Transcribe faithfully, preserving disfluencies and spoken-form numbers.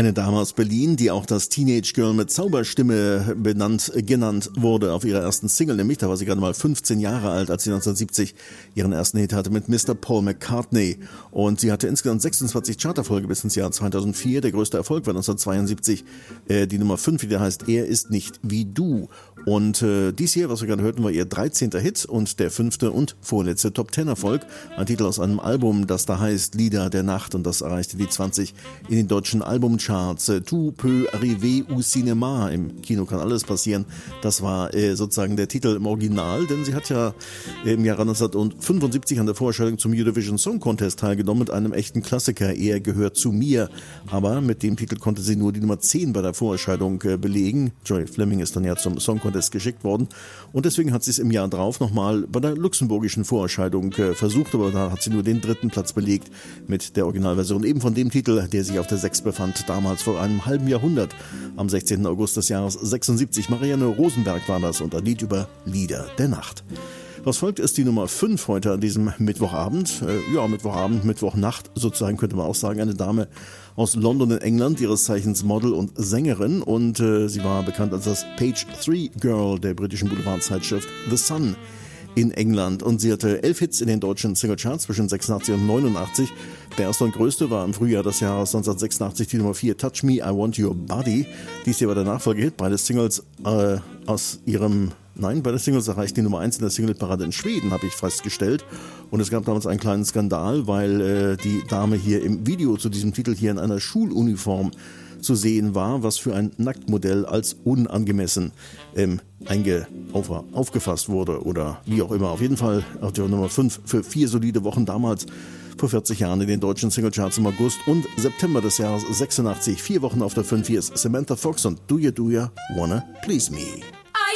Eine Dame aus Berlin, die auch das Teenage Girl mit Zauberstimme benannt, genannt wurde auf ihrer ersten Single, nämlich da war sie gerade mal fünfzehn Jahre alt, als sie neunzehnhundertsiebzig ihren ersten Hit hatte mit Mister Paul McCartney. Und sie hatte insgesamt sechsundzwanzig Charterfolge bis ins Jahr zweitausendvier. Der größte Erfolg war neunzehnhundertzweiundsiebzig äh, die Nummer fünf, die da heißt Er ist nicht wie du. Und äh, dies hier, was wir gerade hörten, war ihr dreizehnter Hit und der fünfte und vorletzte Top-Ten-Erfolg. Ein Titel aus einem Album, das da heißt Lieder der Nacht, und das erreichte die zwanzig in den deutschen Albumcharts. Äh, Tout peut arriver au cinéma, im Kino kann alles passieren. Das war äh, sozusagen der Titel im Original, denn sie hat ja äh, im Jahre neunzehnhundertfünfundsiebzig an der Vorstellung zum Eurovision Song Contest teilgenommen mit einem echten Klassiker, Er gehört zu mir. Aber mit dem Titel konnte sie nur die Nummer zehn bei der Vorentscheidung äh, belegen. Joy Fleming ist dann ja zum Song Contest geschickt worden und deswegen hat sie es im Jahr drauf nochmal bei der luxemburgischen Vorentscheidung äh, versucht, aber da hat sie nur den dritten Platz belegt mit der Originalversion eben von dem Titel, der sich auf der sechs befand, damals vor einem halben Jahrhundert, am sechzehnten August des Jahres sechsundsiebzig. Marianne Rosenberg war das und ein Lied über Lieder der Nacht. Was folgt, ist die Nummer fünf heute an diesem Mittwochabend. Äh, ja, Mittwochabend, Mittwochnacht sozusagen, könnte man auch sagen. Eine Dame aus London in England, ihres Zeichens Model und Sängerin. Und äh, sie war bekannt als das Page Three Girl der britischen Boulevardzeitschrift The Sun in England. Und sie hatte elf Hits in den deutschen Singlecharts zwischen sechsundachtzig und neunundachtzig. Der erste und größte war im Frühjahr des Jahres neunzehnhundertsechsundachtzig die Nummer vier, Touch Me, I Want Your Body. Dies hier war der Nachfolgehit, beide Singles äh, aus ihrem... Nein, beide Singles erreichten die Nummer eins in der Singleparade in Schweden, habe ich festgestellt. Und es gab damals einen kleinen Skandal, weil äh, die Dame hier im Video zu diesem Titel hier in einer Schuluniform zu sehen war, was für ein Nacktmodell als unangemessen ähm, einge auf, aufgefasst wurde oder wie auch immer. Auf jeden Fall auf der Nummer fünf für vier solide Wochen damals vor vierzig Jahren in den deutschen Singlecharts im August und September des Jahres sechsundachtzig. Vier Wochen auf der fünf. Hier ist Samantha Fox und Do Ya Do Ya Wanna Please Me.